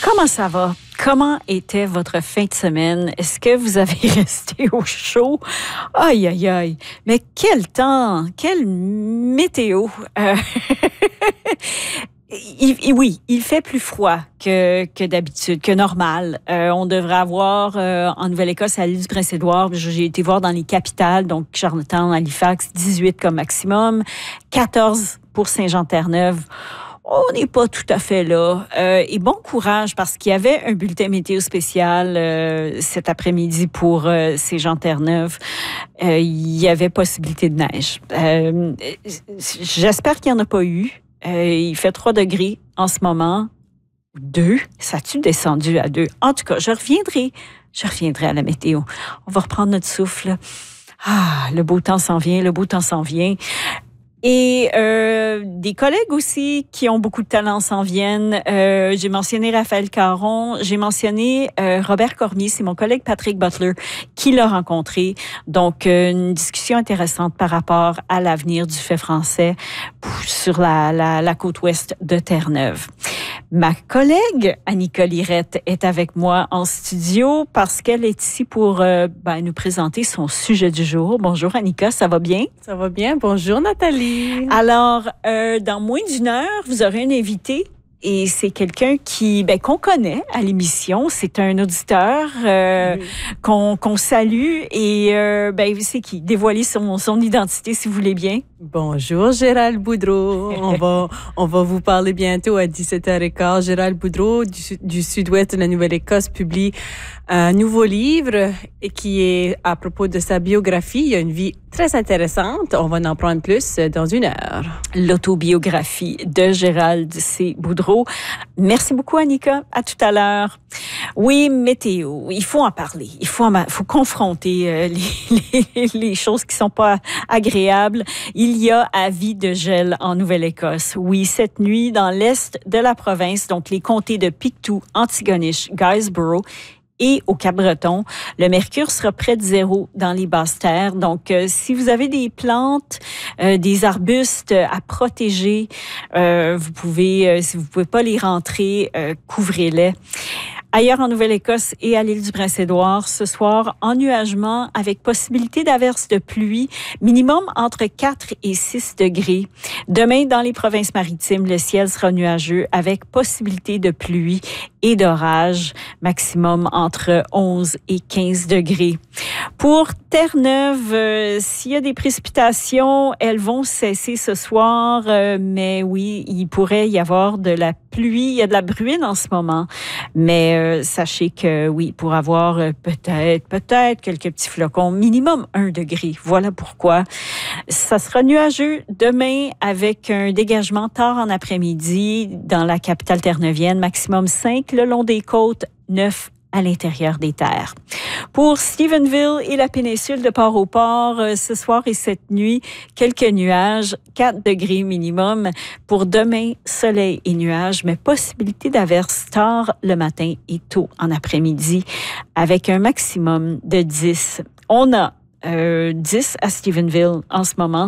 Comment ça va? Comment était votre fin de semaine? Est-ce que vous avez resté au chaud? Aïe, aïe, aïe. Mais quel temps! Quelle météo! Oui, il fait plus froid que d'habitude, que normal. On devrait avoir en Nouvelle-Écosse, à l'île du Prince-Édouard, j'ai été voir dans les capitales, donc Charlottetown, Halifax, 18 comme maximum, 14 pour Saint-Jean-Terre-Neuve. On n'est pas tout à fait là. Et bon courage parce qu'il y avait un bulletin météo spécial cet après-midi pour Saint-Jean-Terre-Neuve. Il y avait possibilité de neige. J'espère qu'il n'y en a pas eu. Il fait 3 degrés en ce moment. 2? Ça a-tu descendu à 2? En tout cas, je reviendrai à la météo. On va reprendre notre souffle. Ah, le beau temps s'en vient, Et des collègues aussi qui ont beaucoup de talent s'en viennent. J'ai mentionné Raphaël Caron, j'ai mentionné Robert Cormier, c'est mon collègue Patrick Butler qui l'a rencontré. Donc, une discussion intéressante par rapport à l'avenir du fait français sur la côte ouest de Terre-Neuve. Ma collègue Annika Lirette est avec moi en studio parce qu'elle est ici pour nous présenter son sujet du jour. Bonjour Annika, ça va bien? Ça va bien. Bonjour Nathalie. Alors, dans moins d'une heure, vous aurez un invité. Et c'est quelqu'un qu'on connaît à l'émission. C'est un auditeur qu'on salue. Et c'est qui? Dévoiler son identité, si vous voulez bien. Bonjour Gérald Boudreau. On va vous parler bientôt à 17h15. Gérald Boudreau du sud-ouest de la Nouvelle-Écosse publie un nouveau livre qui est à propos de sa biographie. Il a une vie très intéressante. On va en prendre plus dans une heure. L'autobiographie de Gérald C. Boudreau. Merci beaucoup, Annika. À tout à l'heure. Oui, météo. Il faut en parler. Il faut confronter les choses qui sont pas agréables. Il y a avis de gel en Nouvelle-Écosse. Oui, cette nuit, dans l'est de la province, donc les comtés de Pictou, Antigonish, Guysborough, et au Cap-Breton, le mercure sera près de 0 dans les basses terres. Donc, si vous avez des plantes, des arbustes à protéger, vous pouvez, si vous pouvez pas les rentrer, couvrez-les. Ailleurs en Nouvelle-Écosse et à l'île du Prince-Édouard, ce soir, ennuagement avec possibilité d'averses de pluie, minimum entre 4 et 6 degrés. Demain, dans les provinces maritimes, le ciel sera nuageux avec possibilité de pluie et d'orage, maximum entre 11 et 15 degrés. Pour Terre-Neuve, s'il y a des précipitations, elles vont cesser ce soir, mais oui, il pourrait y avoir de la pluie. Il y a de la bruine en ce moment, mais sachez que oui, pour avoir peut-être quelques petits flocons, minimum 1 degré. Voilà pourquoi. Ça sera nuageux demain avec un dégagement tard en après-midi dans la capitale terre-neuvienne, maximum 5 le long des côtes, 9 à l'intérieur des terres. Pour Stephenville et la péninsule de Port-au-Port, ce soir et cette nuit, quelques nuages, 4 degrés minimum. Pour demain, soleil et nuages, mais possibilité d'averses tard le matin et tôt en après-midi, avec un maximum de 10. On a 10 à Stephenville en ce moment.